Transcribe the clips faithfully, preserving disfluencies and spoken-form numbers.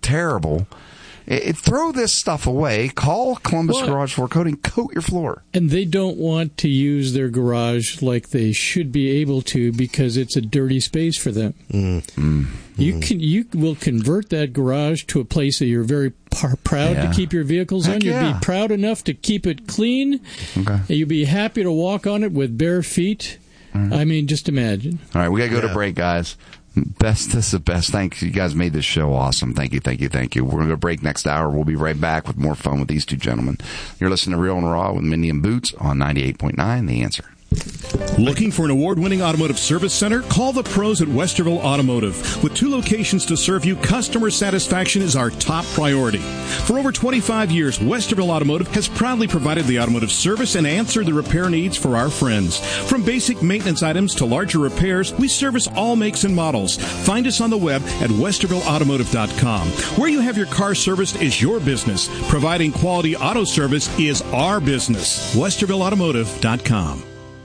terrible. It, it, throw this stuff away. Call Columbus well, Garage Floor Coating. Coat your floor. And they don't want to use their garage like they should be able to because it's a dirty space for them. Mm. Mm. You can you will convert that garage to a place that you're very par- proud yeah. to keep your vehicles Heck on. You'll yeah. be proud enough to keep it clean. Okay. And you'll be happy to walk on it with bare feet. Mm. I mean, just imagine. All right, we got to go yeah. to break, guys. Best, this is the best. Thanks. You guys made this show awesome. Thank you, thank you, thank you. We're going to go break next hour. We'll be right back with more fun with these two gentlemen. You're listening to Real and Raw with Mindy and Boots on ninety-eight point nine The Answer. Looking for an award-winning automotive service center? Call the pros at Westerville Automotive. With two locations to serve you, customer satisfaction is our top priority. For over twenty-five years, Westerville Automotive has proudly provided the automotive service and answered the repair needs for our friends. From basic maintenance items to larger repairs, we service all makes and models. Find us on the web at westerville automotive dot com. Where you have your car serviced is your business. Providing quality auto service is our business. westerville automotive dot com.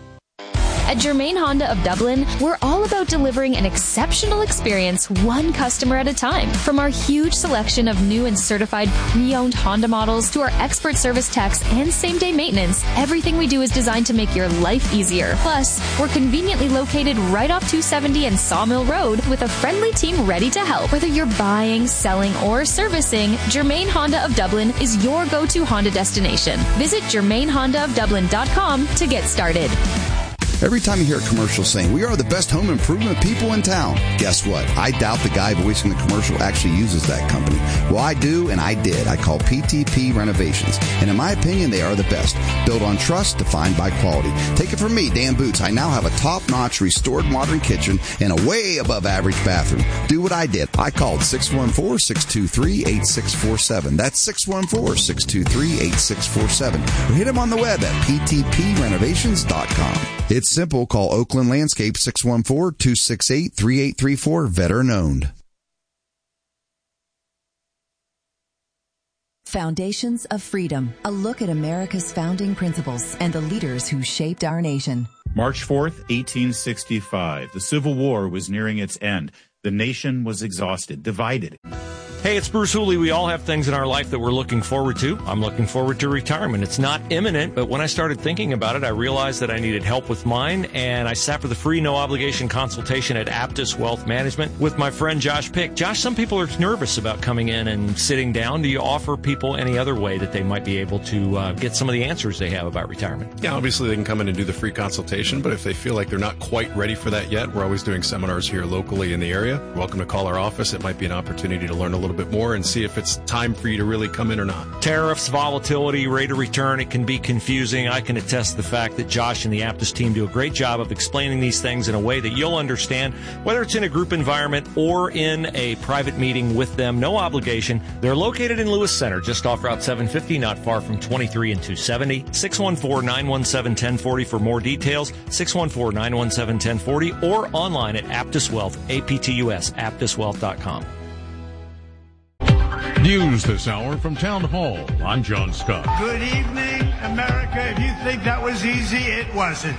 At Germain Honda of Dublin, we're all about delivering an exceptional experience one customer at a time. From our huge selection of new and certified pre-owned Honda models to our expert service techs and same-day maintenance, everything we do is designed to make your life easier. Plus, we're conveniently located right off two seventy and Sawmill Road with a friendly team ready to help. Whether you're buying, selling, or servicing, Germain Honda of Dublin is your go-to Honda destination. Visit germain honda of dublin dot com to get started. Every time you hear a commercial saying, we are the best home improvement people in town, guess what? I doubt the guy voicing the commercial actually uses that company. Well, I do, and I did. I call P T P Renovations. And in my opinion, they are the best. Built on trust, defined by quality. Take it from me, Dan Boots. I now have a top-notch restored modern kitchen and a way above average bathroom. Do what I did. I called six one four, six two three, eight six four seven. That's six one four, six two three, eight six four seven. Or hit them on the web at p t p renovations dot com. It's simple. Call Oakland Landscape six one four, two six eight, three eight three four, veteran owned. Foundations of Freedom, a look at America's founding principles and the leaders who shaped our nation. March fourth, eighteen sixty-five. The Civil War was nearing its end. The nation was exhausted, divided. Hey, it's Bruce Hooley. We all have things in our life that we're looking forward to. I'm looking forward to retirement. It's not imminent, but when I started thinking about it, I realized that I needed help with mine, and I sat for the free, no-obligation consultation at Aptus Wealth Management with my friend Josh Pick. Josh, some people are nervous about coming in and sitting down. Do you offer people any other way that they might be able to uh, get some of the answers they have about retirement? Yeah, obviously they can come in and do the free consultation, but if they feel like they're not quite ready for that yet, we're always doing seminars here locally in the area. You're welcome to call our office. It might be an opportunity to learn a little bit more and see if it's time for you to really come in or not. Tariffs, volatility, rate of return, it can be confusing. I can attest to the fact that Josh and the Aptus team do a great job of explaining these things in a way that you'll understand, whether it's in a group environment or in a private meeting with them. No obligation. They're located in Lewis Center, just off Route seven fifty, not far from twenty-three and two seventy. six one four, nine one seven, one zero four zero for more details. six one four, nine one seven, one zero four zero or online at Aptus Wealth, A P T U S, aptus wealth dot com. News this hour from Town Hall. I'm John Scott. Good evening, America. If you think that was easy, it wasn't.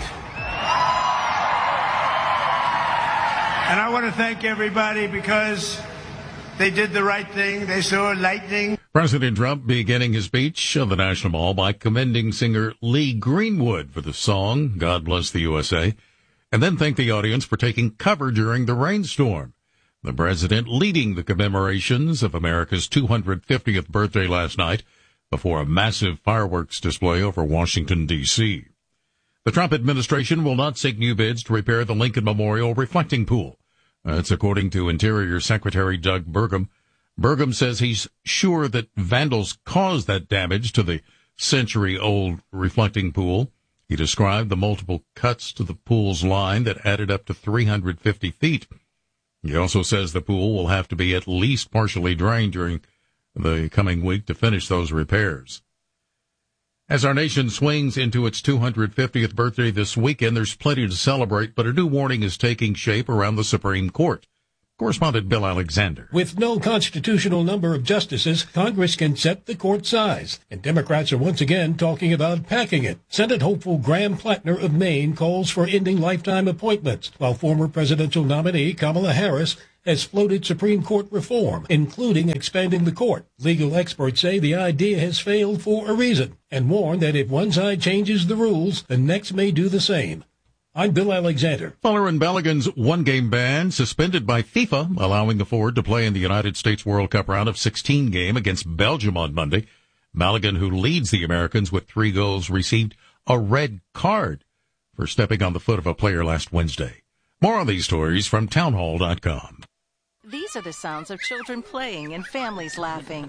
And I want to thank everybody because they did the right thing. They saw lightning. President Trump beginning his speech on the National Mall by commending singer Lee Greenwood for the song, God Bless the U S A, and then thanked the audience for taking cover during the rainstorm. The president leading the commemorations of America's two hundred fiftieth birthday last night before a massive fireworks display over Washington, D C The Trump administration will not seek new bids to repair the Lincoln Memorial reflecting pool. That's according to Interior Secretary Doug Burgum. Burgum says he's sure that vandals caused that damage to the century-old reflecting pool. He described the multiple cuts to the pool's line that added up to three hundred fifty feet. He also says the pool will have to be at least partially drained during the coming week to finish those repairs. As our nation swings into its two hundred fiftieth birthday this weekend, there's plenty to celebrate, but a new warning is taking shape around the Supreme Court. Correspondent Bill Alexander. With no constitutional number of justices, Congress can set the court size, and Democrats are once again talking about packing it. Senate hopeful Graham Plattner of Maine calls for ending lifetime appointments, while former presidential nominee Kamala Harris has floated Supreme Court reform, including expanding the court. Legal experts say the idea has failed for a reason and warn that if one side changes the rules, the next may do the same. I'm Bill Alexander. Folarin Balogun's one-game ban suspended by FIFA, allowing the forward to play in the United States World Cup round of sixteen game against Belgium on Monday. Balogun, who leads the Americans with three goals, received a red card for stepping on the foot of a player last Wednesday. More on these stories from townhall dot com. These are the sounds of children playing and families laughing.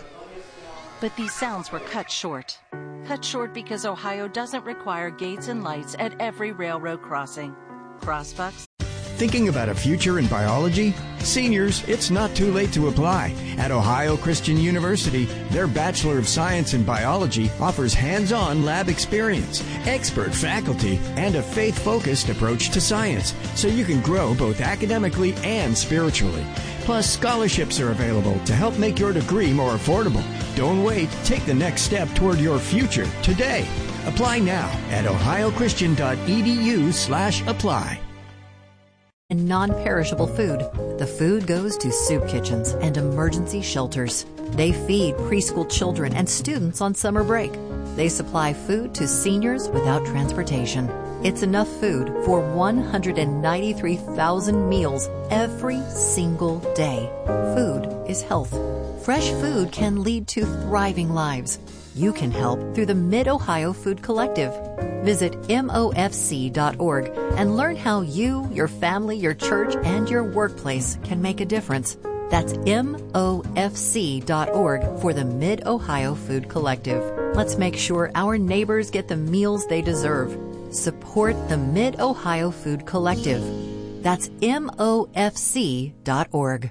But these sounds were cut short. Cut short because Ohio doesn't require gates and lights at every railroad crossing. Crossbucks. Thinking about a future in biology? Seniors, it's not too late to apply. At Ohio Christian University, their Bachelor of Science in Biology offers hands-on lab experience, expert faculty, and a faith-focused approach to science, so you can grow both academically and spiritually. Plus, scholarships are available to help make your degree more affordable. Don't wait. Take the next step toward your future today. Apply now at ohiochristian.edu slash apply. And non-perishable food. The food goes to soup kitchens and emergency shelters. They feed preschool children and students on summer break. They supply food to seniors without transportation. It's enough food for one hundred ninety-three thousand meals every single day. Food is health. Fresh food can lead to thriving lives. You can help through the Mid-Ohio Food Collective. Visit M O F C dot org and learn how you, your family, your church, and your workplace can make a difference. That's M O F C dot org for the Mid-Ohio Food Collective. Let's make sure our neighbors get the meals they deserve. Support the Mid-Ohio Food Collective. That's M O F C dot org.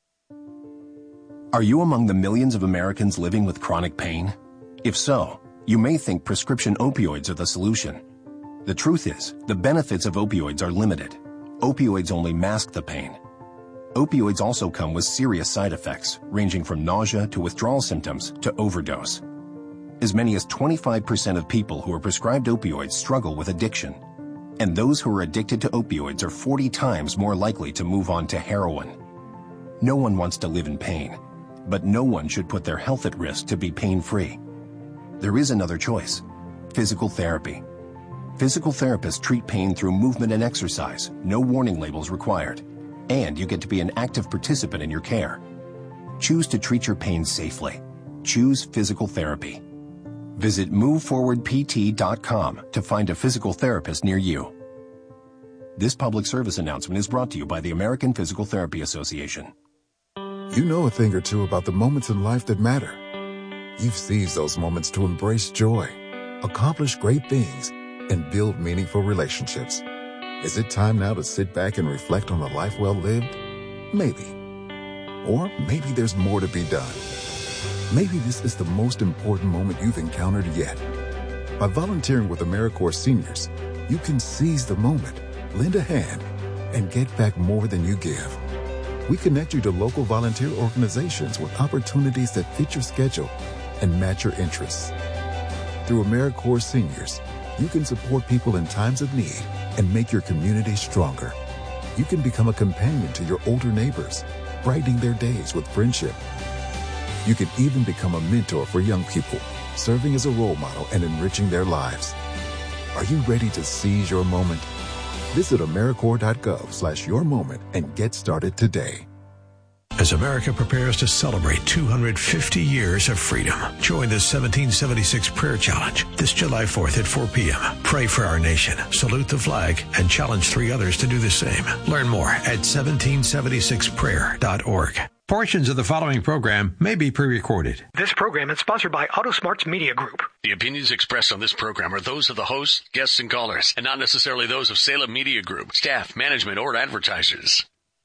Are you among the millions of Americans living with chronic pain? If so, you may think prescription opioids are the solution. The truth is, the benefits of opioids are limited. Opioids only mask the pain. Opioids also come with serious side effects, ranging from nausea to withdrawal symptoms to overdose. As many as twenty-five percent of people who are prescribed opioids struggle with addiction. And those who are addicted to opioids are forty times more likely to move on to heroin. No one wants to live in pain, but no one should put their health at risk to be pain-free. There is another choice: physical therapy. Physical therapists treat pain through movement and exercise, no warning labels required, and you get to be an active participant in your care. Choose to treat your pain safely. Choose physical therapy. Visit move forward p t dot com to find a physical therapist near you. This public service announcement is brought to you by the American Physical Therapy Association. You know a thing or two about the moments in life that matter. You've seized those moments to embrace joy, accomplish great things, and build meaningful relationships. Is it time now to sit back and reflect on a life well lived? Maybe. Or maybe there's more to be done. Maybe this is the most important moment you've encountered yet. By volunteering with AmeriCorps Seniors, you can seize the moment, lend a hand, and get back more than you give. We connect you to local volunteer organizations with opportunities that fit your schedule and match your interests. Through AmeriCorps Seniors, you can support people in times of need and make your community stronger. You can become a companion to your older neighbors, brightening their days with friendship. You can even become a mentor for young people, serving as a role model and enriching their lives. Are you ready to seize your moment? Visit AmeriCorps.gov slash your moment and get started today. As America prepares to celebrate two hundred fifty years of freedom, join the seventeen seventy-six Prayer Challenge this July fourth at four p.m. Pray for our nation, salute the flag, and challenge three others to do the same. Learn more at seventeen seventy-six prayer dot org. Portions of the following program may be pre-recorded. This program is sponsored by AutoSmarts Media Group. The opinions expressed on this program are those of the hosts, guests, and callers, and not necessarily those of Salem Media Group, staff, management, or advertisers.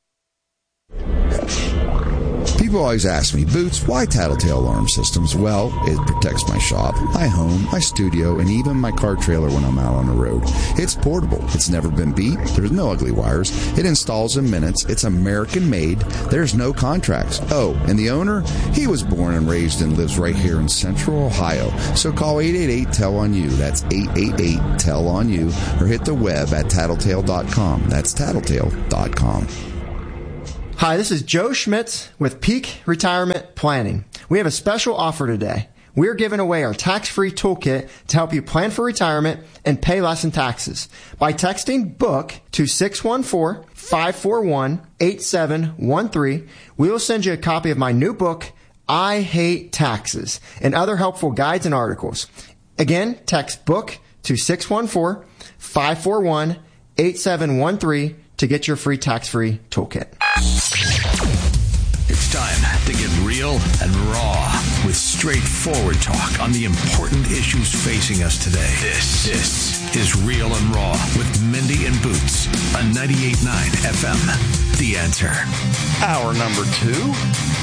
People always ask me, Boots, why Tattletale Alarm Systems? Well, it protects my shop, my home, my studio, and even my car trailer when I'm out on the road. It's portable. It's never been beat. There's no ugly wires. It installs in minutes. It's American-made. There's no contracts. Oh, and the owner? He was born and raised and lives right here in Central Ohio. So call eight eight eight, T E L on you. That's eight eight eight, T E L on you. Or hit the web at tattletale dot com. That's tattletale dot com. Hi, this is Joe Schmitz with Peak Retirement Planning. We have a special offer today. We're giving away our tax-free toolkit to help you plan for retirement and pay less in taxes. By texting BOOK to six one four, five four one, eight seven one three, we will send you a copy of my new book, I Hate Taxes, and other helpful guides and articles. Again, text BOOK to six one four, five four one, eight seven one three to get your free tax-free toolkit. It's time to get real and raw with straightforward talk on the important issues facing us today. This, this is Real and Raw with Mindy and Boots on ninety-eight point nine F M. The Answer. Hour number two.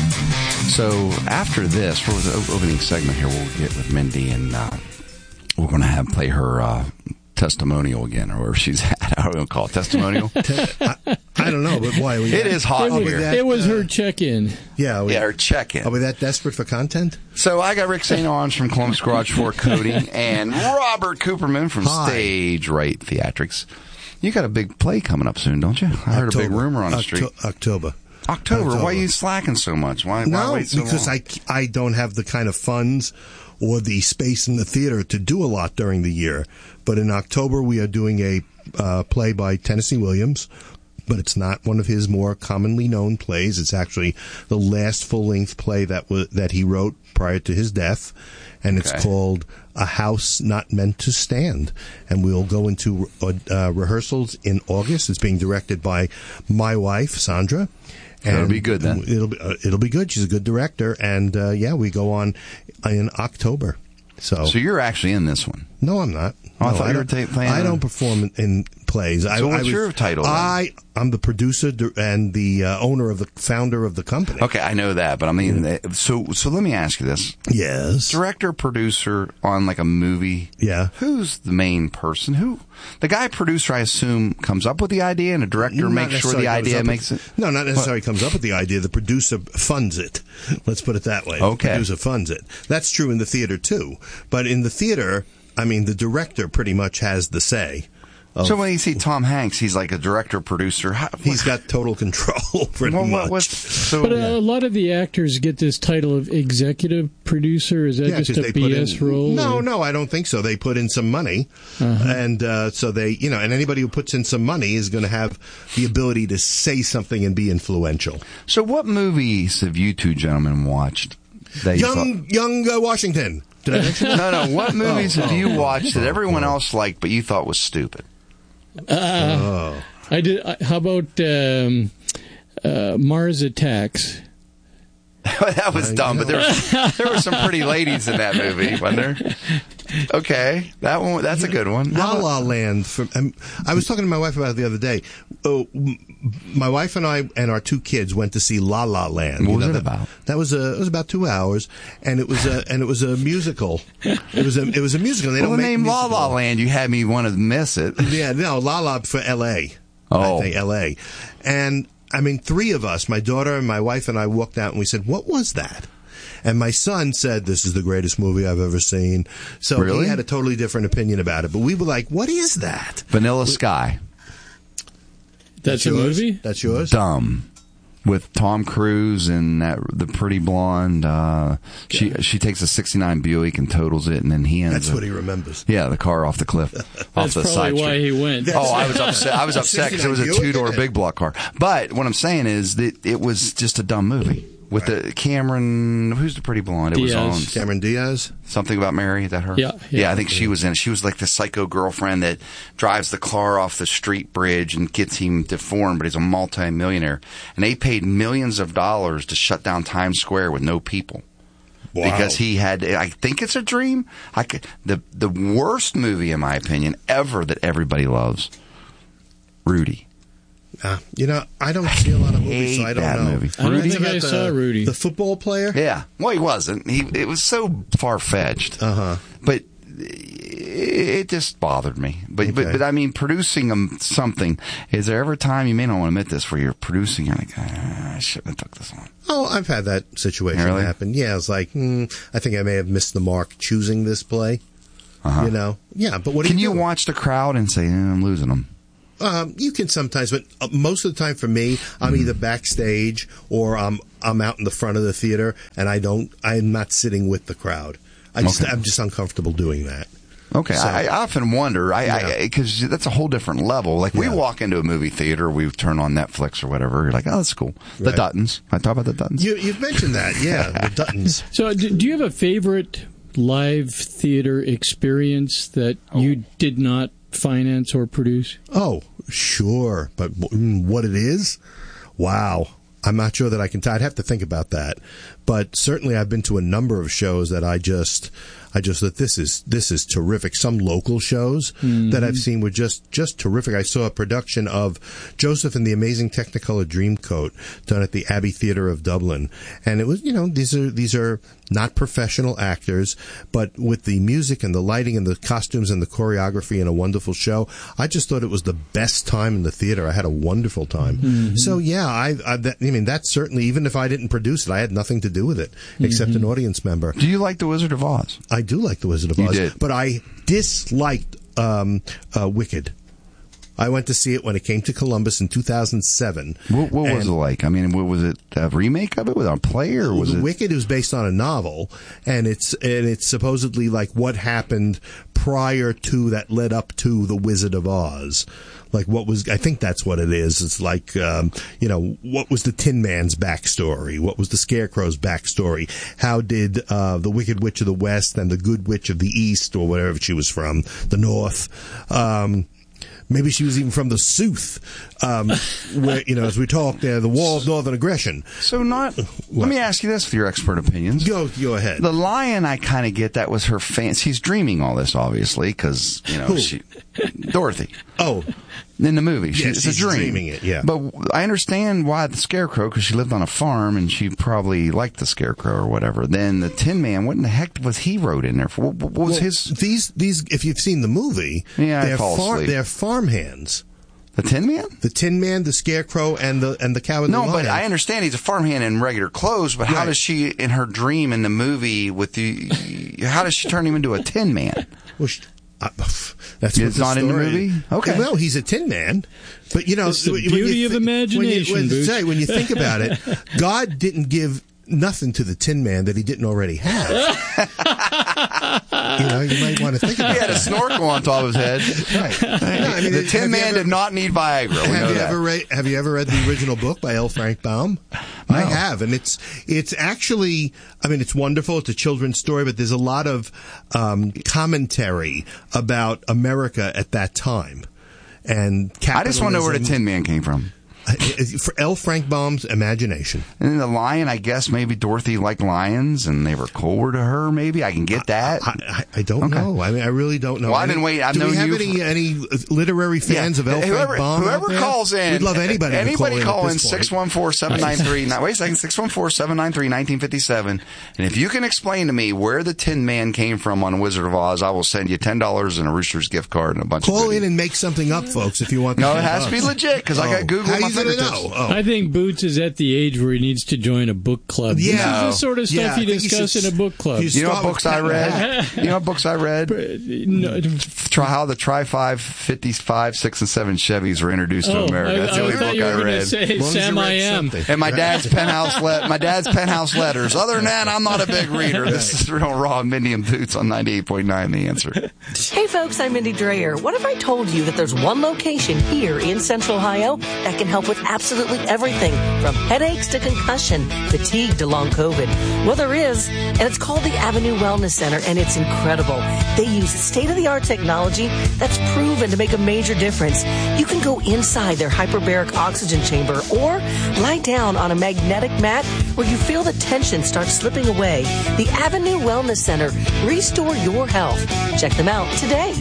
So after this, for the opening segment here, we'll get with Mindy, and uh, we're going to have play her uh, testimonial again, or where she's at. I don't know, call it testimonial. I, I don't know, but why? Are we it is hot it was, here. It was her check-in. Yeah, we, yeah, her check-in. Are we that desperate for content? So I got Rick Saint Onge from Columbus Garage Floor Coating and Robert Cooperman from Hi. Stage Right Theatrics. You got a big play coming up soon, don't you? I heard October. a big rumor on the Octo- street. October. October. October. Why are you slacking so much? Why, why no, wait so because long? I, I don't have the kind of funds or the space in the theater to do a lot during the year. But in October, we are doing a uh, play by Tennessee Williams, but it's not one of his more commonly known plays. It's actually the last full-length play that was that he wrote prior to his death, and it's Okay. called A House Not Meant to Stand. And we'll go into uh, rehearsals in August. It's being directed by my wife, Sandra. And It'll be good then. It'll be uh, it'll be good. She's a good director, and uh, yeah, we go on in October. So, So you're actually in this one. no, I'm not. Oh, I No, thought you were don't- ta- playing I on- don't perform in, in plays. I, So I what's was- your title then? I I'm the producer di- and the uh, owner of the founder of the company. Okay, I know that, but I mean, uh, so so let me ask you this: Yes, director, producer on like a movie. Yeah, who's the main person? Who the guy producer? I assume comes up with the idea, and a director Not makes sure necessarily the comes idea up makes with- it. No, not necessarily comes up with the idea. The producer funds it. Let's put it that way. Okay. The producer funds it. That's true in the theater too. But in the theater, I mean, the director pretty much has the say. Of, So when you see Tom Hanks, he's like a director, producer. How, he's got total control, pretty well, much. what, what's, so But uh, a lot of the actors get this title of executive producer. Is that Yeah, just 'cause a they put B S in- role? No, or- no, I don't think so. They put in some money, Uh-huh. and uh, so they, you know, and anybody who puts in some money is going to have the ability to say something and be influential. So what movies have you two gentlemen watched? That you Young, young uh, Washington. Did I mention that? thought- no, no. What movies Oh, have you oh, watched that oh, everyone oh. else liked, but you thought was stupid? Uh, Oh. I did. I- How about um, uh, Mars Attacks? That was dumb, but there was, there were some pretty ladies in that movie, wasn't there? Okay, that one. That's a good one. La La Land. From, um, I was talking to my wife about it the other day. Oh, m- my wife and I and our two kids went to see La La Land. What was it that, about? That was a. It was about two hours, and it was a. And it was a musical. It was a. It was a musical. They Well, don't the make name La musical. La Land, you had me want to miss it. Yeah, no, La La for L A. Oh. I think L A. And I mean, three of us, my daughter and my wife and I, walked out and we said, "What was that?" And my son said, "This is the greatest movie I've ever seen." So Really? he had a totally different opinion about it. But we were like, "What is that?" Vanilla Sky. That's a yours? movie? That's yours. Dumb. With Tom Cruise and that the pretty blonde, uh, she she takes a sixty-nine Buick and totals it, and then he ends That's up, what he remembers. Yeah, the car off the cliff, off That's the probably side why street. he went. Oh, I was upset. I was upset because it was a sixty-nine two-door Buick? big block car. But what I'm saying is that it was just a dumb movie with the Cameron. Who's the pretty blonde? It was Diaz. on Cameron Diaz. Something About Mary. Is that her? Yeah, yeah. I think she was in. She was like the psycho girlfriend that drives the car off the street bridge and gets him deformed, but he's a multi-millionaire. And they paid millions of dollars to shut down Times Square with no people. Wow. Because he had, I think it's a dream. I could, the the worst movie, in my opinion, ever that everybody loves. Rudy. Uh, you know, I don't see a lot of movies, so hate I don't that know. movie. I don't Rudy? think I About saw the- Rudy. The football player? Yeah. Well, he wasn't. He it was so far fetched. Uh huh. But it just bothered me. But Okay. but but I mean, producing um, something. Is there ever a time, you may not want to admit this, where you're producing, you're like, ah, I shouldn't have took this on. Oh, I've had that situation Really? happen. Yeah, it's like, hmm, I think I may have missed the mark choosing this play. Uh-huh. You know? Yeah, but what do Can you you do? watch the crowd and say, eh, I'm losing them? Um, you can sometimes, but uh, most of the time for me, I'm either backstage or I'm I'm out in the front of the theater, and I don't. I'm not sitting with the crowd. I just Okay. I'm just uncomfortable doing that. Okay, So- I, I often wonder, I Yeah. because that's a whole different level. Like we Yeah. walk into a movie theater, we turn on Netflix or whatever. You're like, oh, that's cool. The Right. Duttons. I talk about the Duttons. You, you've mentioned that, yeah, the Duttons. So, do, do you have a favorite live theater experience that you did not finance or produce? Oh, sure, but w- what it is? Wow. I'm not sure that I can. T- I'd have to think about that. But certainly, I've been to a number of shows that I just, I just thought this is this is terrific. Some local shows Mhm. that I've seen were just just terrific. I saw a production of Joseph and the Amazing Technicolor Dreamcoat done at the Abbey Theatre of Dublin, and it was, you know, these are these are not professional actors, but with the music and the lighting and the costumes and the choreography and a wonderful show, I just thought it was the best time in the theater. I had a wonderful time. Mhm. So yeah, I, I, that, I mean, that's certainly, even if I didn't produce it, I had nothing to do with it except an audience member. Do you like The Wizard of Oz? I do like The Wizard of You Oz, did. but I disliked um, uh, Wicked. I went to see it when it came to Columbus in two thousand seven. What, what was And- it like? I mean, what, was it a remake of it with a play, or was it? Wicked is based on a novel, and it's and it's supposedly like what happened prior to that led up to the Wizard of Oz. Like what was, I think that's what it is. It's like, um, you know, what was the Tin Man's backstory? What was the Scarecrow's backstory? How did uh, the Wicked Witch of the West and the Good Witch of the East, or wherever she was from, the North, um, maybe she was even from the Sooth, um, where, you know, as we talked there, the Wall of Northern Aggression. So not. Let me ask you this with your expert opinions. Go, go ahead. The lion, I kind of get that was her fan. She's dreaming all this, obviously, because you know Who? she, Dorothy. Oh, in the movie, she, Yeah, it's she's a dream. dreaming it, yeah. But I understand why the Scarecrow, because she lived on a farm and she probably liked the Scarecrow or whatever. Then the Tin Man, what in the heck was he wrote in there for? What, what was Well, his? These these if you've seen the movie, Yeah, I they're fall far, asleep. they're farmhands. The Tin Man? The Tin Man, the Scarecrow, and the and the Cowardly No, Lion. but I understand he's a farmhand in regular clothes. But how Right. does she, in her dream in the movie, with the, how does she turn him into a Tin Man? Well, she, uh, that's It's what the not in the story- movie? Okay. Well, he's a Tin Man, but you know, It's the when you beauty of thi- imagination, When you, when, Boots. say, when you think about it, God didn't give nothing to the Tin Man that he didn't already have. You know, you might want to think about He had a that. snorkel on top of his head. Right. No, I mean, the have Tin you Man ever- did not need Viagra. We know Have you that. ever read? Have you ever read the original book by L. Frank Baum? I have, and it's it's actually. I mean, it's wonderful. It's a children's story, but there's a lot of um, commentary about America at that time and capitalism. I just want to know where the Tin Man came from. For L. Frank Baum's imagination. And then the lion, I guess maybe Dorothy liked lions and they were cooler to her, maybe. I can get that. I, I, I don't Okay. know. I mean, I really don't know. Well, I've Any- been waiting. I've Do we known have you any for- any literary fans Yeah. of L. whoever, Frank Baum? Whoever out there? calls in. We'd love anybody. Anybody to call call in in at this point. six one four, seven nine three. Now, wait a second. six one four, seven nine three, one nine five seven. And if you can explain to me where the Tin Man came from on Wizard of Oz, I will send you ten dollars and a Rooster's gift card and a bunch of Call goodies. in and make something up, folks, if you want. No, the it has to be bucks. legit because I got Oh. Google How at my you gonna fingertips. know? Oh. I think Boots is at the age where he needs to join a book club. Yeah. This is the sort of Yeah, stuff I you think you discuss should in a book club. you You know what Start with books I Cat in the read? Hat. You know what books I read? No, Try how the Tri five fifty-five, six, and seven Chevys were introduced Oh, to America. I- That's the I only thought book you were I gonna read. say As long as you Sam read I Am. something. And my Right. dad's penthouse le- my dad's penthouse letters. Other than that, I'm not a big reader. This is Real Raw, Mindy and Boots on ninety-eight point nine The Answer. Hey folks, I'm Mindy Dreyer. What if I told you that there's one location here in Central Ohio that can help with absolutely everything from headaches to concussion, fatigue to long COVID? Well, there is, and it's called the Avenue Wellness Center, and it's incredible. They use state-of-the-art technology that's proven to make a major difference. You can go inside their hyperbaric oxygen chamber or lie down on a magnetic mat where you feel the tension start slipping away. The Avenue Wellness Center. Restore your health. Check them out today.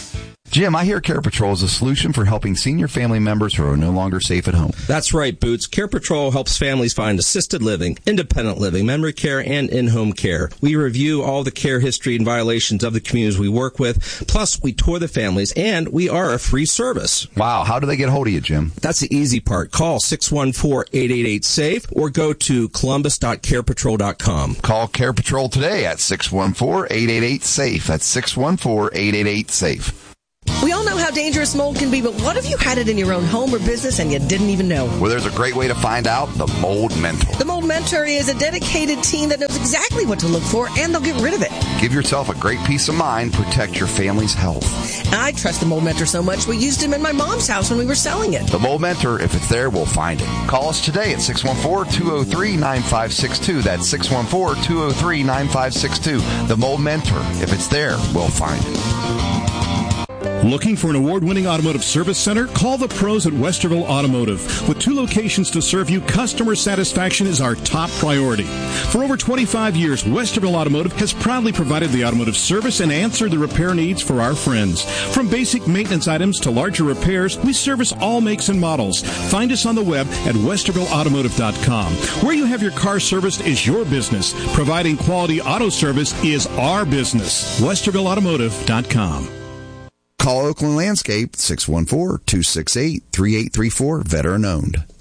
Jim, I hear Care Patrol is a solution for helping senior family members who are no longer safe at home. That's right, Boots. Care Patrol helps families find assisted living, independent living, memory care, and in-home care. We review all the care history and violations of the communities we work with. Plus, we tour the families, and we are a free service. Wow, how do they get hold of you, Jim? That's the easy part. Call six one four, eight eight eight, SAFE or go to columbus dot care patrol dot com. Call Care Patrol today at six one four, eight eight eight, SAFE. That's six one four, eight eight eight, SAFE. We all know how dangerous mold can be, but what if you had it in your own home or business and you didn't even know? Well, there's a great way to find out: the Mold Mentor. The Mold Mentor is a dedicated team that knows exactly what to look for, and they'll get rid of it. Give yourself a great peace of mind. Protect your family's health. I trust the Mold Mentor so much, we used him in my mom's house when we were selling it. The Mold Mentor, if it's there, we'll find it. Call us today at six one four, two oh three, nine five six two. That's six one four, two oh three, nine five six two. The Mold Mentor, if it's there, we'll find it. Looking for an award-winning automotive service center? Call the pros at Westerville Automotive. With two locations to serve you, customer satisfaction is our top priority. For over twenty-five years, Westerville Automotive has proudly provided the automotive service and answered the repair needs for our friends. From basic maintenance items to larger repairs, we service all makes and models. Find us on the web at westerville automotive dot com. Where you have your car serviced is your business. Providing quality auto service is our business. westerville automotive dot com. Call Oakland Landscape, six one four, two six eight, three eight three four, veteran owned.